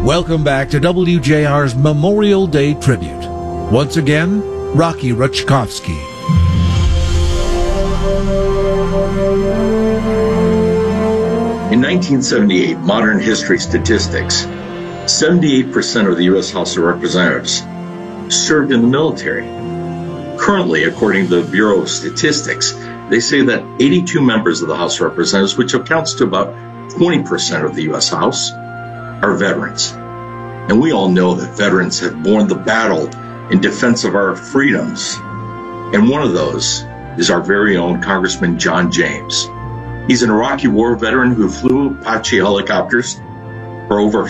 Welcome back to WJR's Memorial Day Tribute. Once again, Rocky Rutchkovsky. In 1978, Modern History Statistics, 78% of the U.S. House of Representatives served in the military. Currently, according to the Bureau of Statistics, they say that 82 members of the House of Representatives, which accounts to about 20% of the U.S. House, are veterans. And we all know that veterans have borne the battle in defense of our freedoms. And one of those is our very own Congressman John James. He's an Iraqi war veteran who flew Apache helicopters for over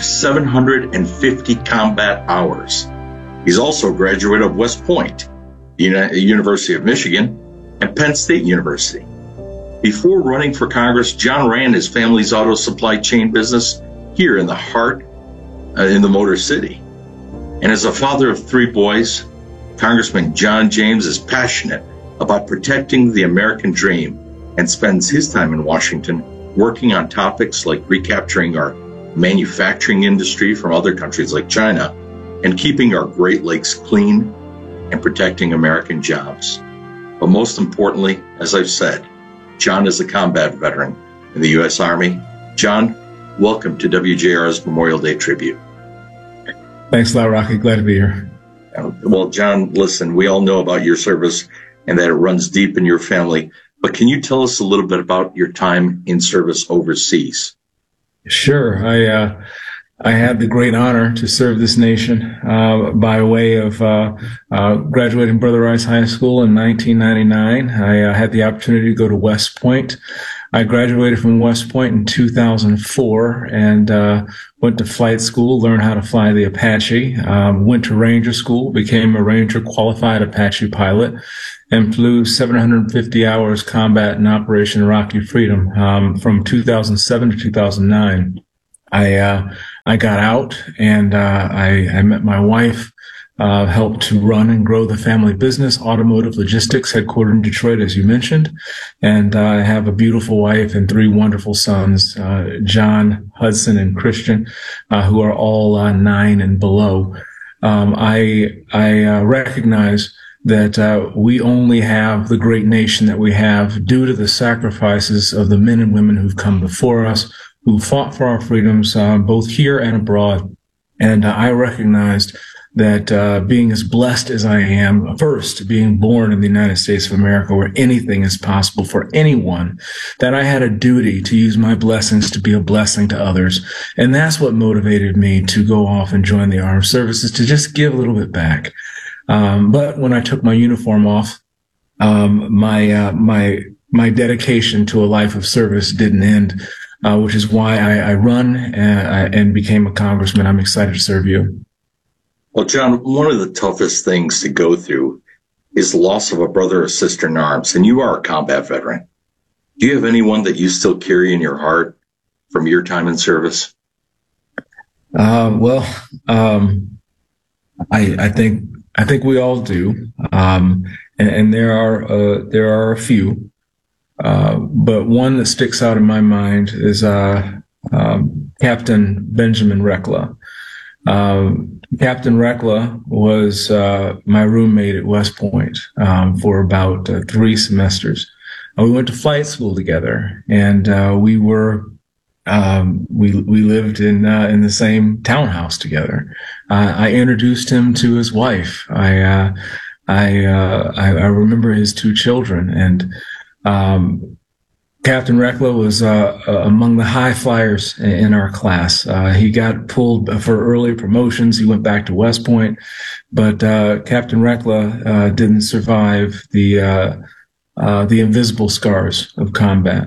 750 combat hours. He's also a graduate of West Point, the University of Michigan, and Penn State University. Before running for Congress, John ran his family's auto supply chain business here in the heart, in the Motor City. And as a father of 3 boys, Congressman John James is passionate about protecting the American dream and spends his time in Washington working on topics like recapturing our manufacturing industry from other countries like China and keeping our Great Lakes clean and protecting American jobs. But most importantly, as I've said, John is a combat veteran in the U.S. Army. John, welcome to WJR's Memorial Day Tribute. Thanks a lot, Rocky. Glad to be here. Well, John, listen, we all know about your service and that it runs deep in your family. But can you tell us a little bit about your time in service overseas? Sure. I had the great honor to serve this nation by way of graduating Brother Rice High School in 1999. I had the opportunity to go to West Point. I graduated from West Point in 2004 and went to flight school, learned how to fly the Apache, went to Ranger School, became a Ranger qualified Apache pilot, and flew 750 hours combat in Operation Iraqi Freedom from 2007 to 2009. I got out and I met my wife, helped to run and grow the family business, Automotive Logistics, headquartered in Detroit, as you mentioned. And I have a beautiful wife and 3 wonderful sons, John, Hudson, and Christian, who are all 9 and below. I recognize that we only have the great nation that we have due to the sacrifices of the men and women who've come before us, who fought for our freedoms, both here and abroad. And I recognized that being as blessed as I am, first being born in the United States of America, where anything is possible for anyone, that I had a duty to use my blessings to be a blessing to others. And that's what motivated me to go off and join the armed services, to just give a little bit back. But when I took my uniform off, my dedication to a life of service didn't end, which is why I run and became a congressman. I'm excited to serve you. Well, John, one of the toughest things to go through is the loss of a brother or sister in arms, and you are a combat veteran. Do you have anyone that you still carry in your heart from your time in service? I think we all do, and there are a few, but one that sticks out in my mind is Captain Benjamin Rekla. Captain Rekla was my roommate at West Point for about 3 semesters. We went to flight school together, and we lived in the same townhouse together. I introduced him to his wife. I remember his 2 children, and Captain Rekla was among the high flyers in our class. He got pulled for early promotions. He went back to West Point, but Captain Rekla didn't survive the invisible scars of combat.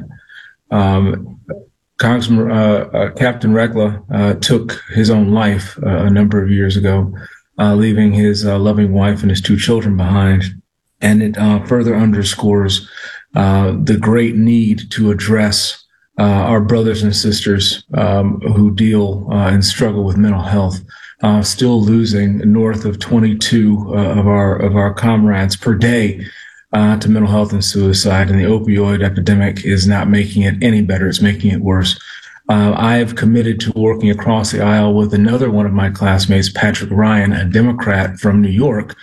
Captain Rekla took his own life a number of years ago, leaving his loving wife and his 2 children behind. And it further underscores the great need to address our brothers and sisters who deal and struggle with mental health. Still losing north of 22 of our comrades per day to mental health and suicide, and the opioid epidemic is not making it any better. It's making it worse. I've committed to working across the aisle with another one of my classmates, Patrick Ryan, a Democrat from New York,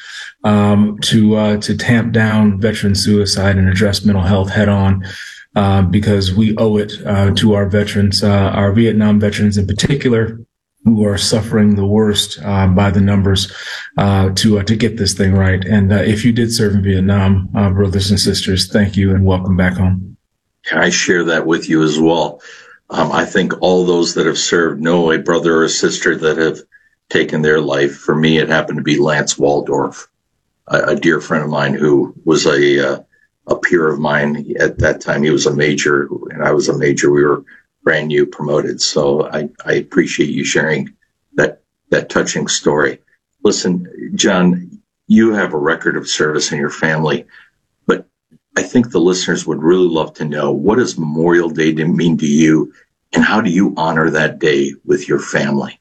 to tamp down veteran suicide and address mental health head on. Because we owe it to our veterans, our Vietnam veterans in particular, who are suffering the worst by the numbers, to get this thing right. And if you did serve in Vietnam, brothers and sisters, thank you and welcome back home. I share that with you as well. I think all those that have served know a brother or a sister that have taken their life. For me, it happened to be Lance Waldorf, a dear friend of mine who was a peer of mine. At that time, he was a major and I was a major. We were brand new promoted. So I appreciate you sharing that touching story. Listen, John, you have a record of service in your family, but I think the listeners would really love to know, what does Memorial Day mean to you, and how do you honor that day with your family?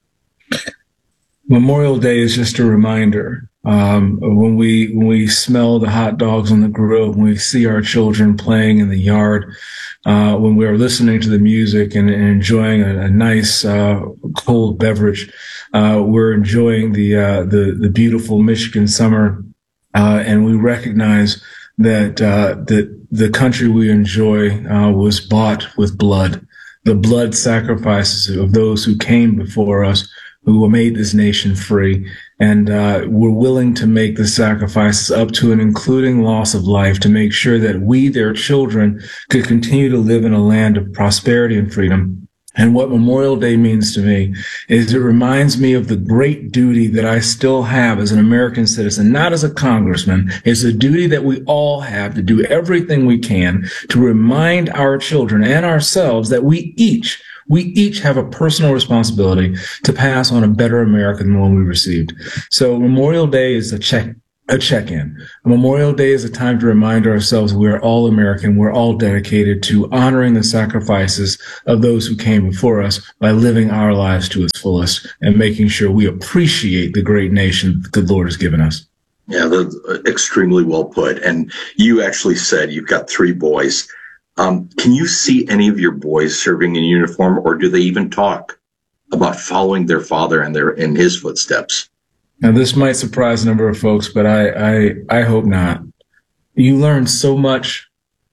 Memorial Day is just a reminder. When we smell the hot dogs on the grill, when we see our children playing in the yard, when we're listening to the music and enjoying a nice cold beverage, we're enjoying the beautiful Michigan summer, and we recognize that the country we enjoy was bought with blood, the blood sacrifices of those who came before us, who made this nation free. And we're willing to make the sacrifices up to and including loss of life to make sure that we, their children, could continue to live in a land of prosperity and freedom. And what Memorial Day means to me is it reminds me of the great duty that I still have as an American citizen, not as a congressman. It's a duty that we all have to do everything we can to remind our children and ourselves that we each have a personal responsibility to pass on a better America than the one we received. So Memorial Day is a check-in. Memorial Day is a time to remind ourselves we're all American. We're all dedicated to honoring the sacrifices of those who came before us by living our lives to its fullest and making sure we appreciate the great nation the Lord has given us. Yeah, that's extremely well put. And you actually said you've got 3 boys. Can you see any of your boys serving in uniform, or do they even talk about following their father in his footsteps? Now, this might surprise a number of folks, but I hope not. You learn so much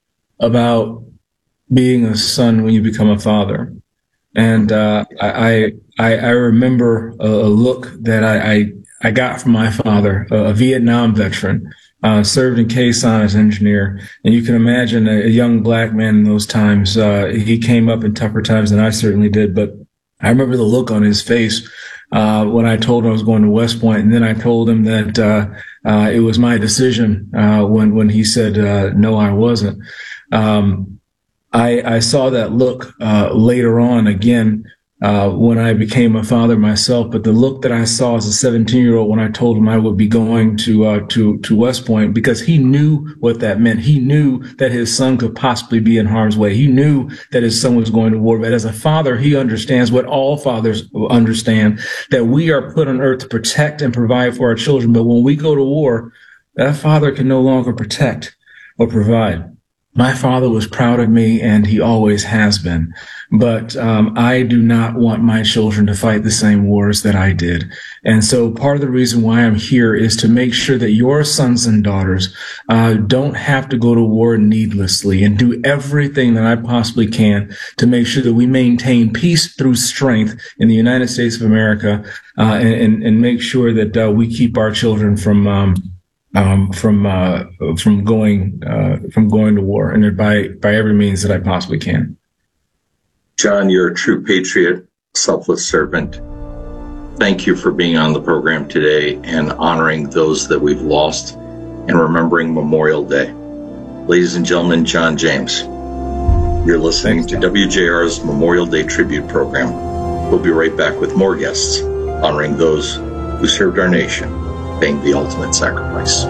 about being a son when you become a father. And I remember a look that I got from my father, a Vietnam veteran, served in Khe Sanh as engineer. And you can imagine a young black man in those times. He came up in tougher times than I certainly did. But I remember the look on his face when I told him I was going to West Point. And then I told him that it was my decision when he said, no, I wasn't. I saw that look later on again when I became a father myself, but the look that I saw as a 17-year-old when I told him I would be going to West Point, because he knew what that meant. He knew that his son could possibly be in harm's way. He knew that his son was going to war. But as a father, he understands what all fathers understand, that we are put on earth to protect and provide for our children. But when we go to war, that father can no longer protect or provide. My father was proud of me, and he always has been. But I do not want my children to fight the same wars that I did. And so part of the reason why I'm here is to make sure that your sons and daughters don't have to go to war needlessly, and do everything that I possibly can to make sure that we maintain peace through strength in the United States of America, and make sure that we keep our children from going to war, and by every means that I possibly can. John, you're a true patriot, selfless servant. Thank you for being on the program today and honoring those that we've lost and remembering Memorial Day. Ladies and gentlemen, John James. You're listening to WJR's Memorial Day Tribute Program. We'll be right back with more guests honoring those who served our nation, paying the ultimate sacrifice.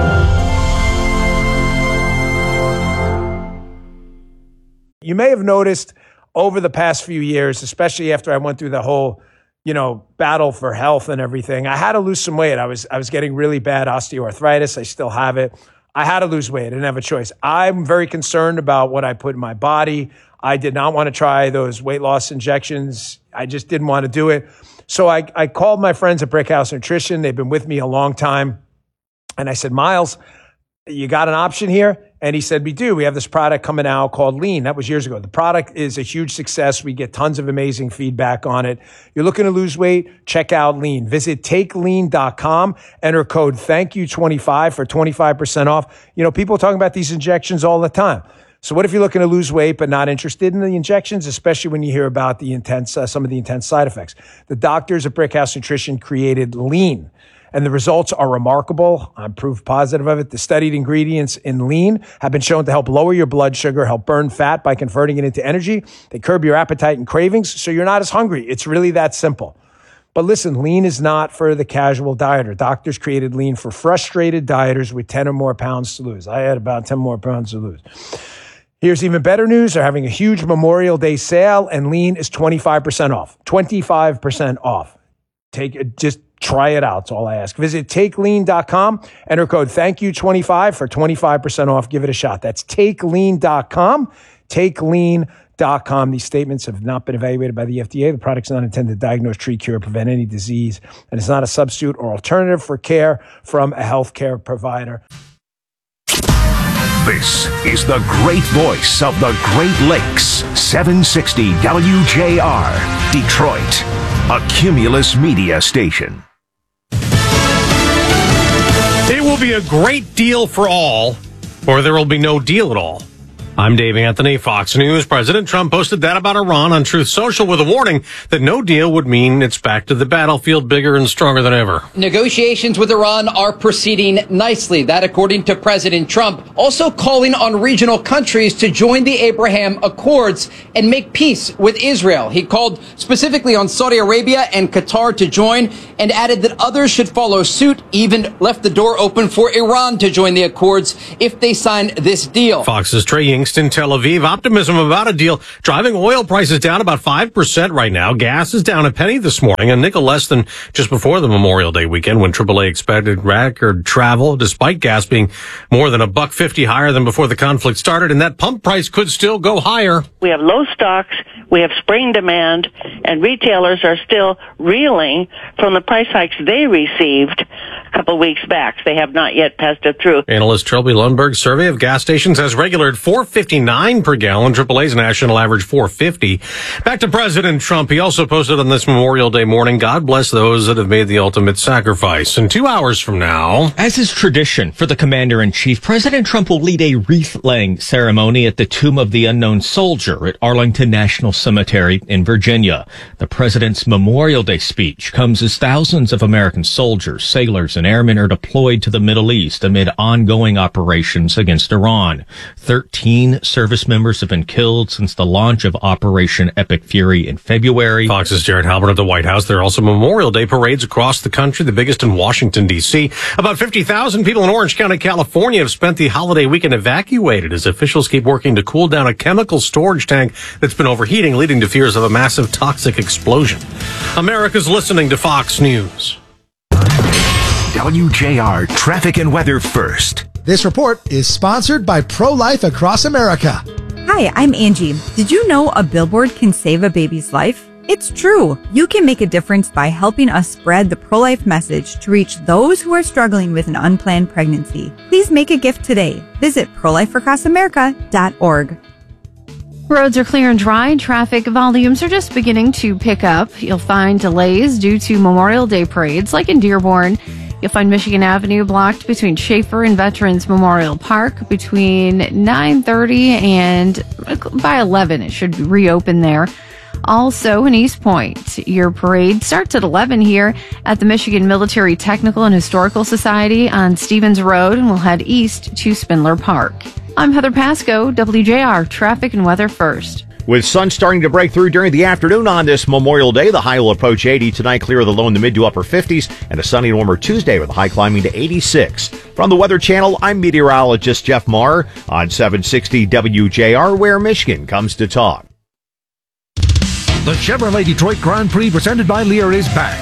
You may have noticed over the past few years, especially after I went through the whole, battle for health and everything, I had to lose some weight. I was getting really bad osteoarthritis. I still have it. I had to lose weight. I didn't have a choice. I'm very concerned about what I put in my body. I did not want to try those weight loss injections. I just didn't want to do it. So I called my friends at Brickhouse Nutrition. They've been with me a long time. And I said, Miles, you got an option here? And he said, we do. We have this product coming out called Lean. That was years ago. The product is a huge success. We get tons of amazing feedback on it. You're looking to lose weight? Check out Lean. Visit takelean.com. Enter code THANKYOU25 for 25% off. You know, people are talking about these injections all the time. So what if you're looking to lose weight but not interested in the injections, especially when you hear about the intense, some of the intense side effects? The doctors at Brickhouse Nutrition created Lean, and the results are remarkable. I'm proof positive of it. The studied ingredients in Lean have been shown to help lower your blood sugar, help burn fat by converting it into energy. They curb your appetite and cravings, so you're not as hungry. It's really that simple. But listen, Lean is not for the casual dieter. Doctors created Lean for frustrated dieters with 10 or more pounds to lose. I had about 10 more pounds to lose. Here's even better news. They're having a huge Memorial Day sale, and Lean is 25% off. 25% off. Just try it out. That's all I ask. Visit takelean.com. Enter code THANKYOU25 for 25% off. Give it a shot. That's takelean.com. Takelean.com. These statements have not been evaluated by the FDA. The product's not intended to diagnose, treat, cure, prevent any disease, and it's not a substitute or alternative for care from a healthcare provider. This is the great voice of the Great Lakes, 760 WJR, Detroit, a Cumulus media station. It will be a great deal for all, or there will be no deal at all. I'm Dave Anthony, Fox News. President Trump posted that about Iran on Truth Social with a warning that no deal would mean it's back to the battlefield bigger and stronger than ever. Negotiations with Iran are proceeding nicely. That according to President Trump, also calling on regional countries to join the Abraham Accords and make peace with Israel. He called specifically on Saudi Arabia and Qatar to join and added that others should follow suit, even left the door open for Iran to join the Accords if they sign this deal. Fox's Trey Yingst in Tel Aviv. Optimism about a deal driving oil prices down about 5% right now. Gas is down a penny this morning, a nickel less than just before the Memorial Day weekend when AAA expected record travel, despite gas being more than $1.50 higher than before the conflict started, and that pump price could still go higher. We have low stocks, we have spring demand, and retailers are still reeling from the price hikes they received a couple weeks back. They have not yet passed it through. Analyst Trilby Lundberg's survey of gas stations has regular at $4.59 per gallon. AAA's national average $4.50. Back to President Trump. He also posted on this Memorial Day morning, God bless those that have made the ultimate sacrifice. And 2 hours from now, as is tradition for the commander-in-chief, President Trump will lead a wreath-laying ceremony at the Tomb of the Unknown Soldier at Arlington National Cemetery in Virginia. The president's Memorial Day speech comes as thousands of American soldiers, sailors, and airmen are deployed to the Middle East amid ongoing operations against Iran. 13 service members have been killed since the launch of Operation Epic Fury in February. Fox's Jared Halpern at the White House. There are also Memorial Day parades across the country, the biggest in Washington, D.C. About 50,000 people in Orange County, California have spent the holiday weekend evacuated as officials keep working to cool down a chemical storage tank that's been overheating, leading to fears of a massive toxic explosion. America's listening to Fox News. WJR Traffic and Weather First. This report is sponsored by Pro-Life Across America. Hi, I'm Angie. Did you know a billboard can save a baby's life? It's true. You can make a difference by helping us spread the pro-life message to reach those who are struggling with an unplanned pregnancy. Please make a gift today. Visit prolifeacrossamerica.org. Roads are clear and dry. Traffic volumes are just beginning to pick up. You'll find delays due to Memorial Day parades, like in Dearborn. You'll find Michigan Avenue blocked between Schaefer and Veterans Memorial Park between 9:30 and by 11. It should reopen there. Also in East Point, your parade starts at 11 here at the Michigan Military Technical and Historical Society on Stevens Road, and we'll head east to Spindler Park. I'm Heather Pasco, WJR Traffic and Weather First. With sun starting to break through during the afternoon on this Memorial Day, the high will approach 80 tonight, clear of the low in the mid to upper 50s, and a sunny and warmer Tuesday with the high climbing to 86. From the Weather Channel, I'm meteorologist Jeff Marr on 760 WJR, where Michigan comes to talk. The Chevrolet Detroit Grand Prix presented by Lear is back.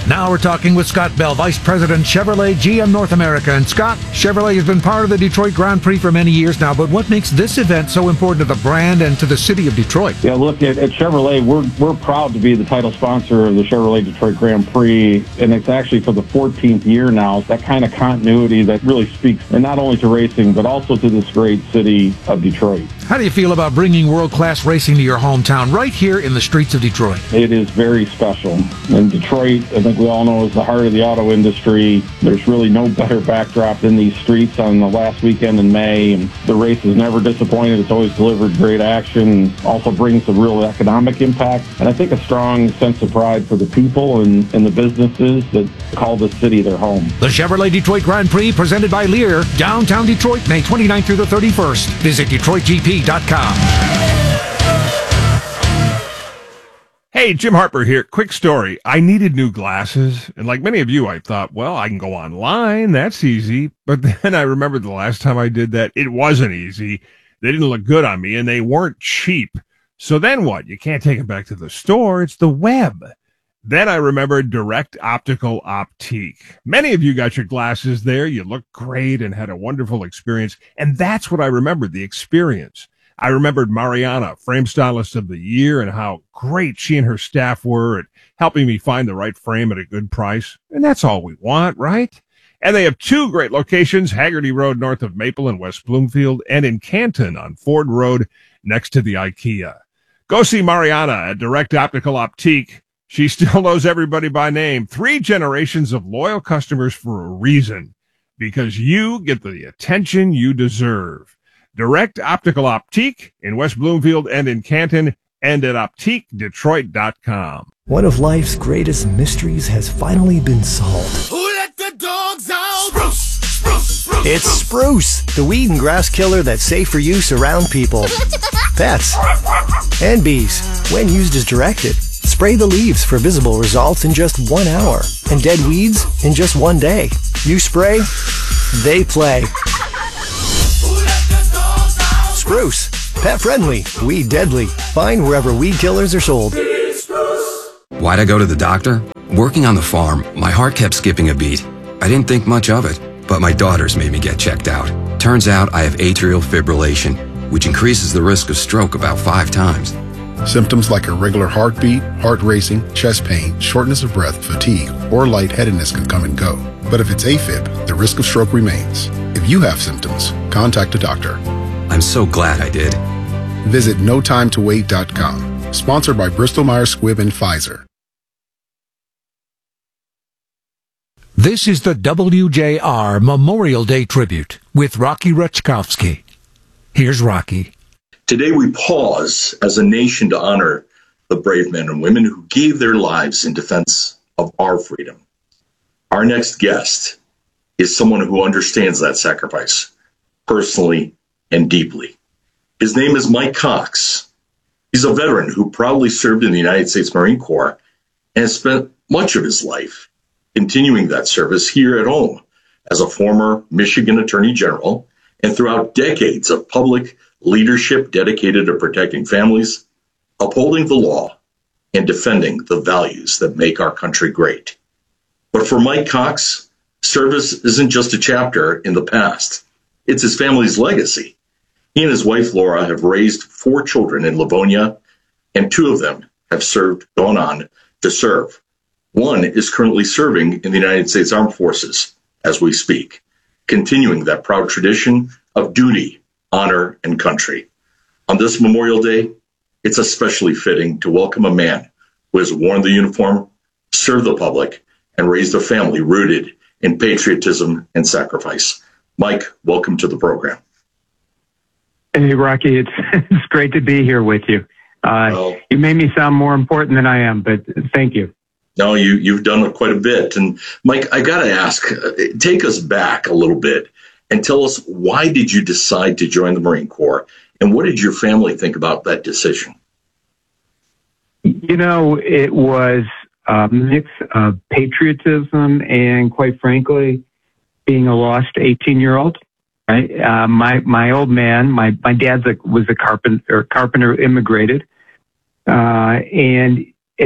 Now we're talking with Scott Bell, Vice President, Chevrolet GM North America. And Scott, Chevrolet has been part of the Detroit Grand Prix for many years now, but what makes this event so important to the brand and to the city of Detroit? Yeah, look, at Chevrolet, we're proud to be the title sponsor of the Chevrolet Detroit Grand Prix, and it's actually for the 14th year now. That kind of continuity that really speaks, and not only to racing, but also to this great city of Detroit. How do you feel about bringing world-class racing to your hometown right here in the streets of Detroit? It is very special. And Detroit, I think we all know, is the heart of the auto industry. There's really no better backdrop than these streets on the last weekend in May. And the race has never disappointed. It's always delivered great action, also brings a real economic impact. And I think a strong sense of pride for the people and the businesses that call this city their home. The Chevrolet Detroit Grand Prix, presented by Lear, downtown Detroit, May 29th through the 31st. Visit DetroitGP.com. Hey, Jim Harper here. Quick story. I needed new glasses, and like many of you, I thought, well, I can go online. That's easy. But then I remembered the last time I did that, it wasn't easy. They didn't look good on me, and they weren't cheap. So then what? You can't take them back to the store. It's the web. Then I remembered Direct Optical Optique. Many of you got your glasses there. You looked great and had a wonderful experience. And that's what I remembered, the experience. I remembered Mariana, Frame Stylist of the Year, and how great she and her staff were at helping me find the right frame at a good price. And that's all we want, right? And they have two great locations, Haggerty Road north of Maple in West Bloomfield, and in Canton on Ford Road next to the IKEA. Go see Mariana at Direct Optical Optique. She still knows everybody by name. 3 generations of loyal customers for a reason, because you get the attention you deserve. Direct Optical Optique in West Bloomfield and in Canton, and at OptiqueDetroit.com. One of life's greatest mysteries has finally been solved. Who let the dogs out? Spruce, spruce, spruce. It's Spruce, the weed and grass killer that's safe for use around people, pets, and bees when used as directed. Spray the leaves for visible results in just 1 hour, and dead weeds in just 1 day. You spray, they play. Spruce, pet friendly, weed deadly. Find wherever weed killers are sold. Why'd I go to the doctor? Working on the farm, my heart kept skipping a beat. I didn't think much of it, but my daughters made me get checked out. Turns out I have atrial fibrillation, which increases the risk of stroke about 5 times. Symptoms like irregular heartbeat, heart racing, chest pain, shortness of breath, fatigue, or lightheadedness can come and go. But if it's AFib, the risk of stroke remains. If you have symptoms, contact a doctor. I'm so glad I did. Visit notimetowait.com. Sponsored by Bristol-Myers Squibb and Pfizer. This is the WJR Memorial Day Tribute with Rocky Rutschkowski. Here's Rocky. Today we pause as a nation to honor the brave men and women who gave their lives in defense of our freedom. Our next guest is someone who understands that sacrifice personally and deeply. His name is Mike Cox. He's a veteran who proudly served in the United States Marine Corps and has spent much of his life continuing that service here at home as a former Michigan Attorney General and throughout decades of public leadership dedicated to protecting families, upholding the law, and defending the values that make our country great. But for Mike Cox, service isn't just a chapter in the past. It's his family's legacy. He and his wife, Laura, have raised 4 children in Livonia, and 2 of them have gone on to serve. One is currently serving in the United States Armed Forces as we speak, continuing that proud tradition of duty, honor, and country. On this Memorial Day, it's especially fitting to welcome a man who has worn the uniform, served the public, and raised a family rooted in patriotism and sacrifice. Mike, welcome to the program. Hey, Rocky, it's great to be here with you. You made me sound more important than I am, but thank you. No, you've done quite a bit. And Mike, I got to ask, take us back a little bit and tell us, why did you decide to join the Marine Corps? And what did your family think about that decision? You know, it was a mix of patriotism and, quite frankly, being a lost 18-year-old. Right? My old man, my dad was a carpenter, immigrated, and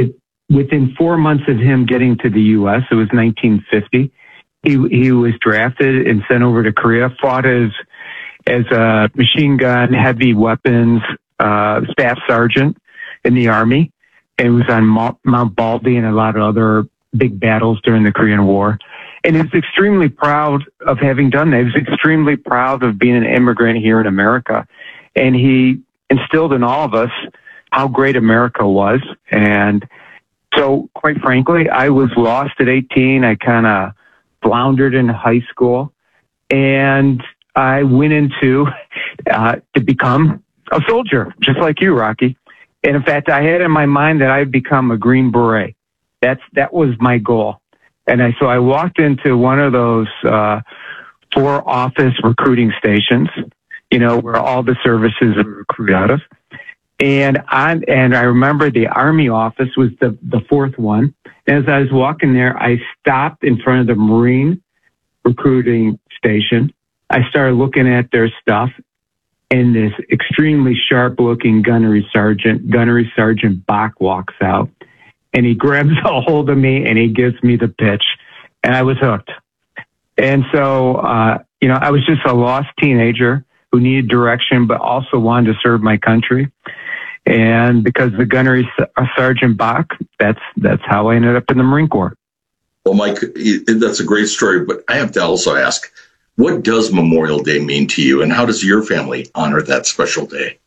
within 4 months of him getting to the U.S., it was 1950, he was drafted and sent over to Korea, fought as a machine gun, heavy weapons staff sergeant in the Army, and was on Mount Baldy and a lot of other big battles during the Korean War. And he was extremely proud of having done that. He was extremely proud of being an immigrant here in America. And he instilled in all of us how great America was. And so, quite frankly, I was lost at 18. I kind of floundered in high school. And I went into to become a soldier, just like you, Rocky. And in fact, I had in my mind that I'd become a Green Beret. That was my goal. And so I walked into one of those 4 office recruiting stations, where all the services are recruited out of. And I remember the Army office was the fourth one. As I was walking there, I stopped in front of the Marine recruiting station. I started looking at their stuff, and this extremely sharp-looking gunnery sergeant Bach walks out, and he grabs a hold of me and he gives me the pitch, and I was hooked. And so, I was just a lost teenager who needed direction, but also wanted to serve my country. And because the gunnery sergeant Bach, that's how I ended up in the Marine Corps. Well, Mike, that's a great story, but I have to also ask, what does Memorial Day mean to you, and how does your family honor that special day?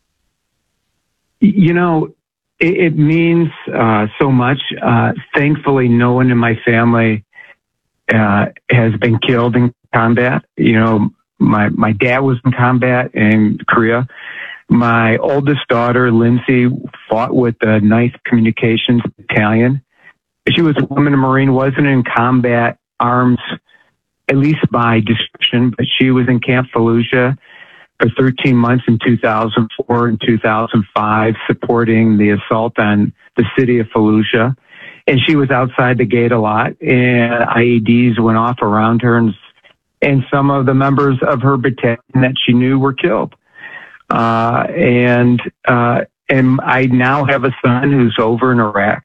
It means so much. Thankfully, no one in my family has been killed in combat. My dad was in combat in Korea. My oldest daughter, Lindsay, fought with the 9th Communications Battalion. She was a woman, a Marine, wasn't in combat arms, at least by description, but she was in Camp Fallujah for 13 months in 2004 and 2005, supporting the assault on the city of Fallujah. And she was outside the gate a lot, and IEDs went off around her, and some of the members of her battalion that she knew were killed. And I now have a son who's over in Iraq.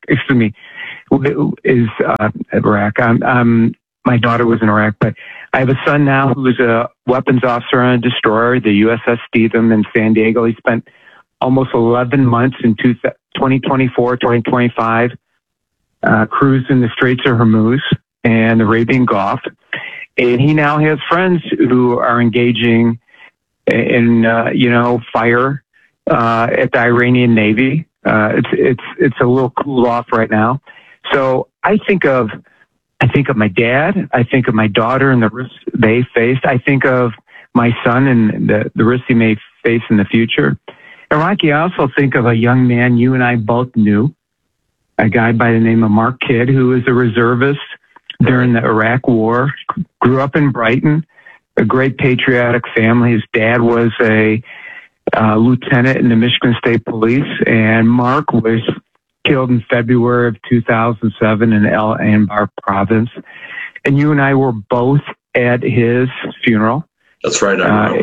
Iraq. My daughter was in Iraq, but I have a son now who is a weapons officer on a destroyer, the USS Stephen in San Diego. He spent almost 11 months in 2024, 2025, cruising the Straits of Hormuz and the Arabian Gulf. And he now has friends who are engaging in, fire at the Iranian Navy. It's a little cool off right now. So I think of my dad. I think of my daughter and the risks they faced. I think of my son and the risks he may face in the future. And Rocky, I also think of a young man you and I both knew, a guy by the name of Mark Kidd, who was a reservist during the Iraq War, grew up in Brighton, a great patriotic family. His dad was a lieutenant in the Michigan State Police, and Mark was killed in February of 2007 in El Anbar province. And you and I were both at his funeral. That's right.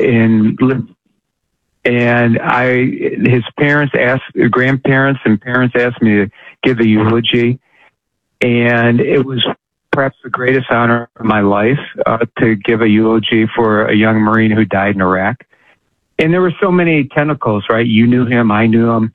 His grandparents and parents asked me to give a eulogy. And it was perhaps the greatest honor of my life to give a eulogy for a young Marine who died in Iraq. And there were so many tentacles, right? You knew him, I knew him.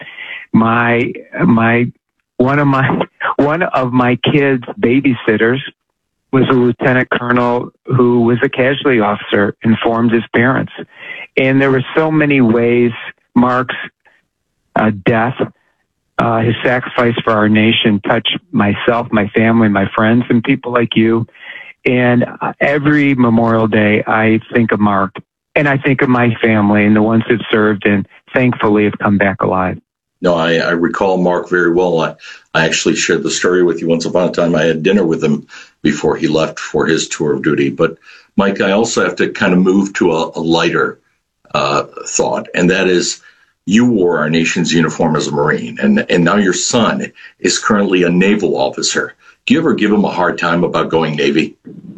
One of my kids' babysitters was a lieutenant colonel who was a casualty officer, informed his parents. And there were so many ways Mark's death, his sacrifice for our nation, touched myself, my family, my friends, and people like you. And every Memorial Day, I think of Mark, and I think of my family and the ones that served and thankfully have come back alive. No, I recall Mark very well. I actually shared the story with you once upon a time. I had dinner with him before he left for his tour of duty. But, Mike, I also have to kind of move to a lighter thought, and that is you wore our nation's uniform as a Marine, and now your son is currently a naval officer. Do you ever give him a hard time about going Navy?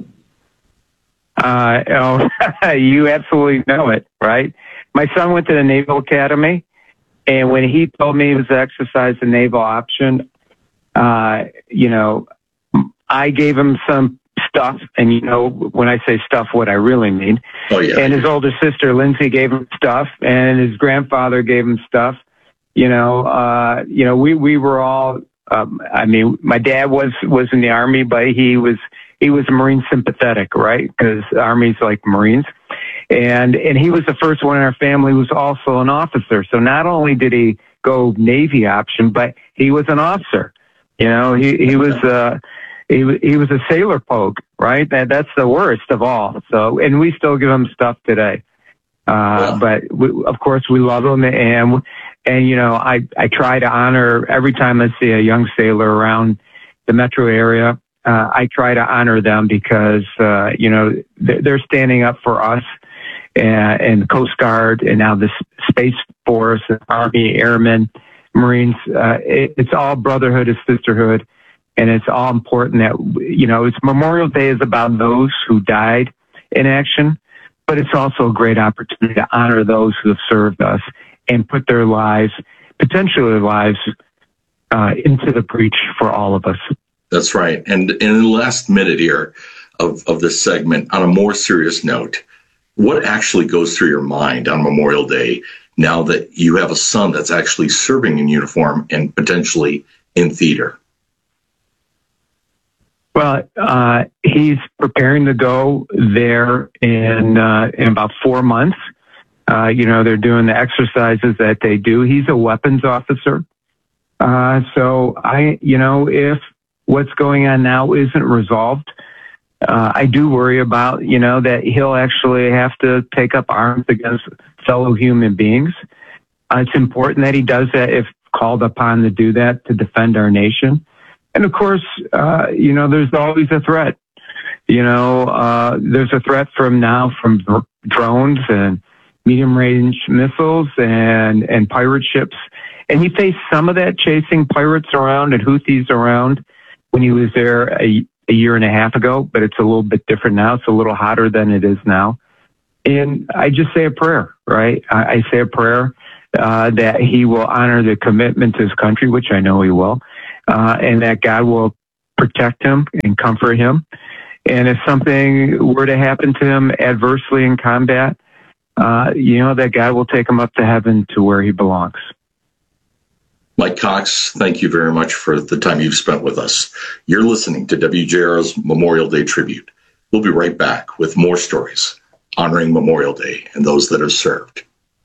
You absolutely know it, right? My son went to the Naval Academy. And when he told me he was to exercise the naval option, I gave him some stuff, and when I say stuff, what I really mean. Oh, yeah. And his older sister, Lindsay, gave him stuff, and his grandfather gave him stuff. We were all, my dad was in the Army, but he was Marine sympathetic, right? Because the Army's like Marines. And he was the first one in our family who was also an officer. So not only did he go Navy option, but he was an officer. He was a sailor poke, right? That's the worst of all. So, and we still give him stuff today. But of course we love him, and I try to honor every time I see a young sailor around the metro area. I try to honor them because they're standing up for us and the Coast Guard, and now the Space Force, Army, Airmen, Marines. It's all brotherhood, it's sisterhood, and it's all important that it's Memorial Day is about those who died in action. But it's also a great opportunity to honor those who have served us and put their lives, potentially their lives, into the breach for all of us. That's right. And in the last minute here of this segment, on a more serious note, what actually goes through your mind on Memorial Day now that you have a son that's actually serving in uniform and potentially in theater? Well, he's preparing to go there in about 4 months. They're doing the exercises that they do. He's a weapons officer. So if what's going on now isn't resolved, I do worry about, that he'll actually have to take up arms against fellow human beings. It's important that he does that if called upon to do that, to defend our nation. And of course, there's always a threat. There's a threat from drones and medium range missiles and pirate ships. And he faced some of that chasing pirates around and Houthis around when he was there a year and a half ago, but it's a little bit different now. It's a little hotter than it is now. And I just say a prayer, right? I say a prayer that he will honor the commitment to his country, which I know he will. And that God will protect him and comfort him. And if something were to happen to him adversely in combat, that God will take him up to heaven to where he belongs. Mike Cox, thank you very much for the time you've spent with us. You're listening to WJR's Memorial Day Tribute. We'll be right back with more stories honoring Memorial Day and those that have served.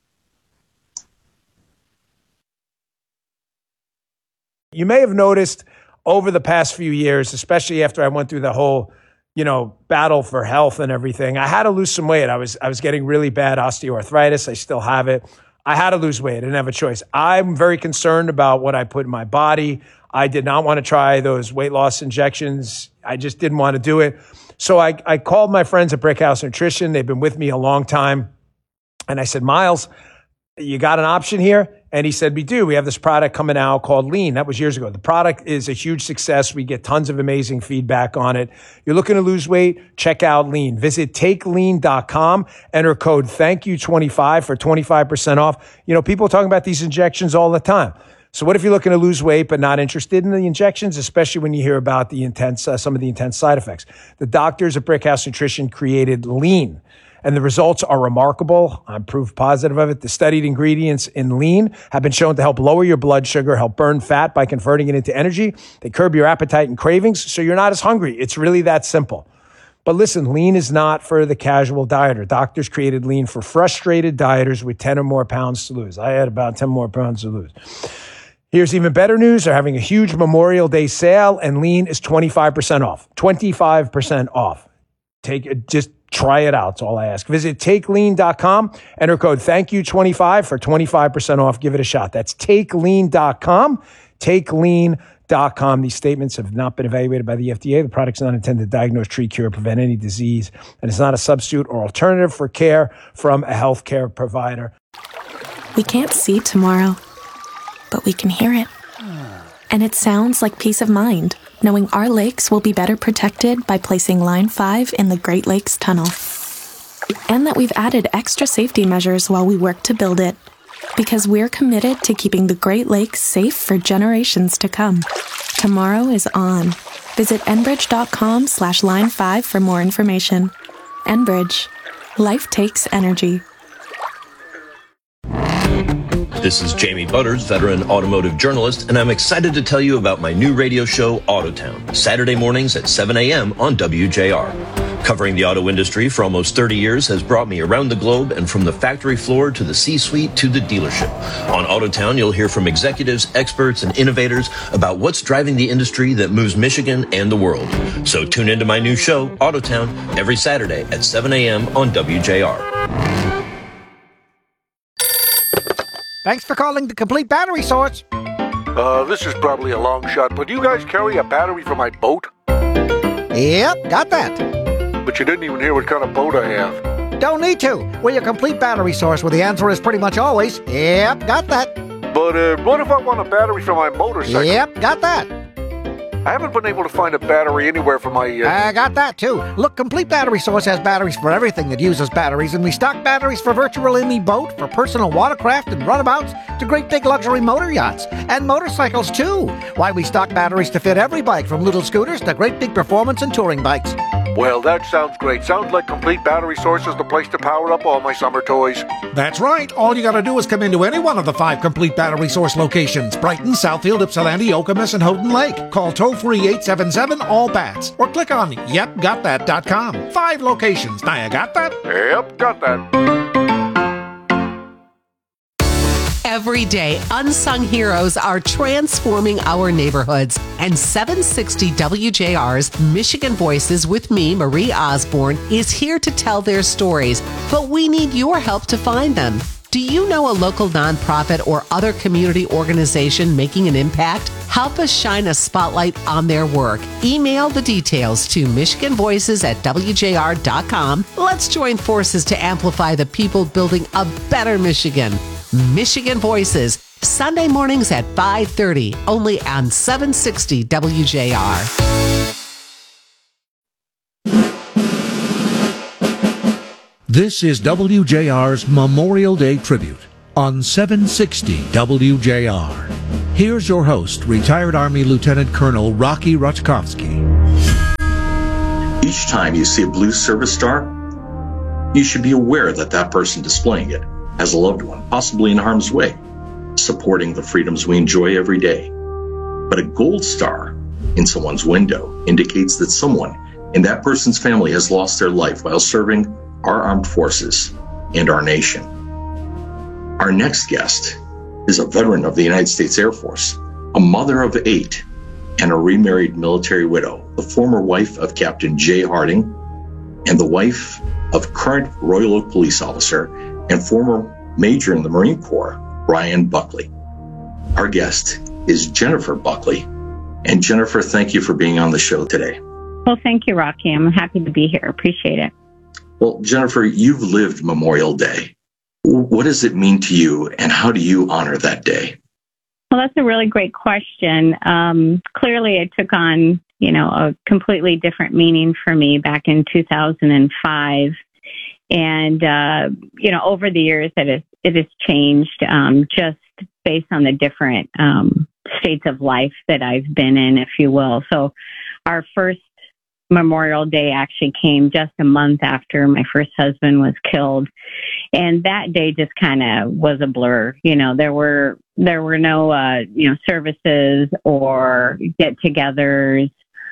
You may have noticed over the past few years, especially after I went through the whole, battle for health and everything, I had to lose some weight. I was getting really bad osteoarthritis. I still have it. I had to lose weight. I didn't have a choice. I'm very concerned about what I put in my body. I did not want to try those weight loss injections. I just didn't want to do it. So I called my friends at Brickhouse Nutrition. They've been with me a long time. And I said, Miles, you got an option here? And he said, we do. We have this product coming out called Lean. That was years ago. The product is a huge success. We get tons of amazing feedback on it. You're looking to lose weight? Check out Lean. Visit takelean.com. Enter code THANKYOU25 for 25% off. People are talking about these injections all the time. So what if you're looking to lose weight but not interested in the injections, especially when you hear about the some of the intense side effects? The doctors at Brickhouse Nutrition created Lean. And the results are remarkable. I'm proof positive of it. The studied ingredients in Lean have been shown to help lower your blood sugar, help burn fat by converting it into energy. They curb your appetite and cravings, so you're not as hungry. It's really that simple. But listen, Lean is not for the casual dieter. Doctors created Lean for frustrated dieters with 10 or more pounds to lose. I had about 10 more pounds to lose. Here's even better news. They're having a huge Memorial Day sale, and Lean is 25% off. 25% off. Just try it out. That's all I ask. Visit takelean.com. Enter code THANKYOU25 for 25% off. Give it a shot. That's takelean.com. Takelean.com. These statements have not been evaluated by the FDA. The product's not intended to diagnose, treat, cure, or prevent any disease, and it's not a substitute or alternative for care from a healthcare provider. We can't see tomorrow, but we can hear it. And it sounds like peace of mind, knowing our lakes will be better protected by placing Line 5 in the Great Lakes Tunnel. And that we've added extra safety measures while we work to build it, because we're committed to keeping the Great Lakes safe for generations to come. Tomorrow is on. Visit Enbridge.com/line5 for more information. Enbridge. Life takes energy. This is Jamie Butters, veteran automotive journalist, and I'm excited to tell you about my new radio show, Autotown, Saturday mornings at 7 a.m. on WJR. Covering the auto industry for almost 30 years has brought me around the globe and from the factory floor to the C-suite to the dealership. On Autotown, you'll hear from executives, experts, and innovators about what's driving the industry that moves Michigan and the world. So tune into my new show, Autotown, every Saturday at 7 a.m. on WJR. Thanks for calling the Complete Battery Source. This is probably a long shot, but do you guys carry a battery for my boat? Yep, got that. But you didn't even hear what kind of boat I have. Don't need to. We're your Complete Battery Source, where the answer is pretty much always, yep, got that. But what if I want a battery for my motorcycle? Yep, got that. I haven't been able to find a battery anywhere for my... I got that, too. Look, Complete Battery Source has batteries for everything that uses batteries, and we stock batteries for virtually any boat, for personal watercraft and runabouts, to great big luxury motor yachts, and motorcycles, too. Why, we stock batteries to fit every bike, from little scooters to great big performance and touring bikes. Well, that sounds great. Sounds like Complete Battery Source is the place to power up all my summer toys. That's right. All you gotta do is come into any one of the 5 Complete Battery Source locations: Brighton, Southfield, Ypsilanti, Okemos, and Houghton Lake. Call toll-free 877-ALL-BATS or click on yepgotthat.com. 5 locations. Now you got that? Yep, got that. Every day, unsung heroes are transforming our neighborhoods. And 760 WJR's Michigan Voices with me, Marie Osborne, is here to tell their stories. But we need your help to find them. Do you know a local nonprofit or other community organization making an impact? Help us shine a spotlight on their work. Email the details to michiganvoices@wjr.com. Let's join forces to amplify the people building a better Michigan. Michigan Voices, Sunday mornings at 5:30, only on 760 WJR. This is WJR's Memorial Day Tribute on 760 WJR. Here's your host, retired Army Lieutenant Colonel Rocky Ruchkovsky. Each time you see a blue service star, you should be aware that that person displaying it has a loved one, possibly in harm's way, supporting the freedoms we enjoy every day. But a gold star in someone's window indicates that someone in that person's family has lost their life while serving our armed forces and our nation. Our next guest is a veteran of the United States Air Force, a mother of 8, and a remarried military widow, the former wife of Captain Jay Harding and the wife of current Royal Oak police officer and former major in the Marine Corps, Brian Buckley. Our guest is Jennifer Buckley. And Jennifer, thank you for being on the show today. Well, thank you, Rocky. I'm happy to be here. Appreciate it. Well, Jennifer, you've lived Memorial Day. What does it mean to you, and how do you honor that day? Well, that's a really great question. Clearly, it took on, a completely different meaning for me back in 2005. And, over the years, it has changed just based on the different states of life that I've been in, if you will. So our first Memorial Day actually came just a month after my first husband was killed. And that day just kind of was a blur. There were no, services or get-togethers.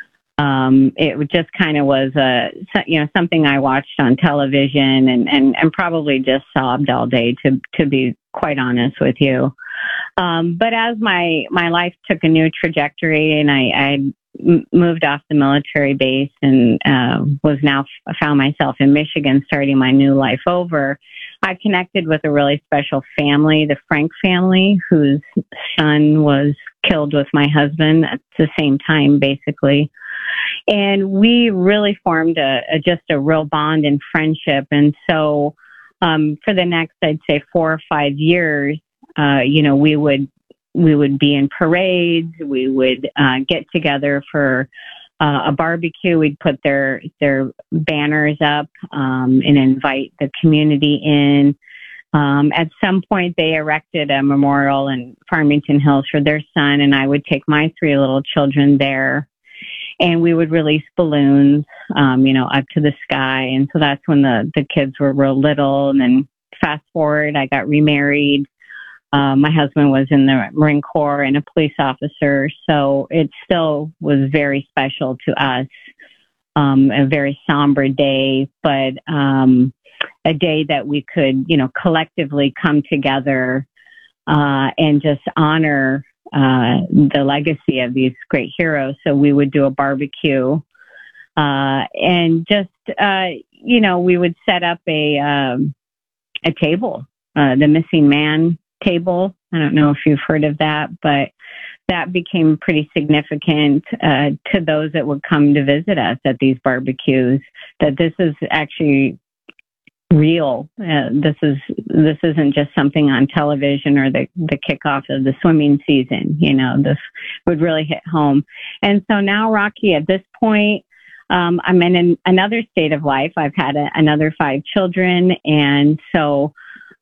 It just kind of was something I watched on television and probably just sobbed all day, to be quite honest with you. But as my life took a new trajectory and I moved off the military base and found myself in Michigan starting my new life over, I connected with a really special family, the Frank family, whose son was killed with my husband at the same time, basically. And we really formed just a real bond and friendship. And so for the next, I'd say 4 or 5 years, we would be in parades. We would get together for a barbecue. We'd put their banners up and invite the community in. At some point, they erected a memorial in Farmington Hills for their son, and I would take my 3 little children there, and we would release balloons, up to the sky. And so that's when the kids were real little. And then fast forward, I got remarried. My husband was in the Marine Corps and a police officer, so it still was very special to us. A very somber day, but a day that we could, collectively come together and just honor the legacy of these great heroes. So we would do a barbecue and just, we would set up a table, the Missing Man table. I don't know if you've heard of that, but that became pretty significant to those that would come to visit us at these barbecues, that this is actually real. This isn't just something on television or the kickoff of the swimming season. This would really hit home. And so now, Rocky, at this point, I'm in another state of life. I've had another 5 children. And so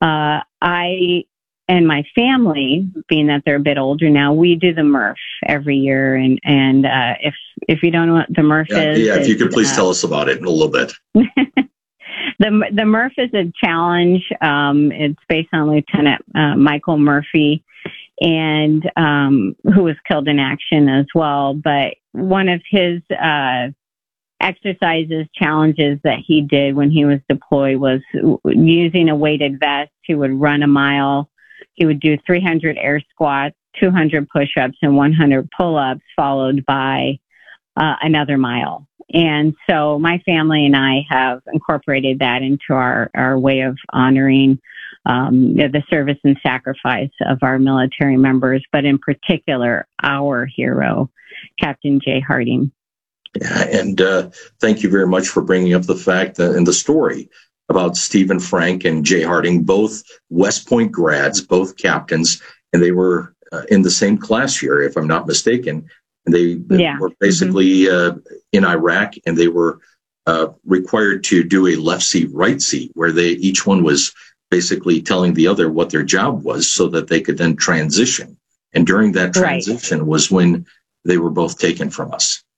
I and my family, being that they're a bit older now, we do the MRF every year. And if you don't know what the MRF is. Yeah, if you could please tell us about it in a little bit. The MRF is a challenge. It's based on Lieutenant Michael Murphy, and who was killed in action as well. But one of his exercises, challenges that he did when he was deployed was using a weighted vest. He would run a mile. He would do 300 air squats, 200 push-ups, and 100 pull-ups, followed by another mile. And so my family and I have incorporated that into our way of honoring the service and sacrifice of our military members, but in particular, our hero, Captain Jay Harding. Yeah, and thank you very much for bringing up the fact and the story about Stephen Frank and Jay Harding, both West Point grads, both captains, and they were in the same class year, if I'm not mistaken. And they were basically in Iraq, and they were required to do a left seat, right seat, where each one was basically telling the other what their job was so that they could then transition. And during that transition was when they were both taken from us.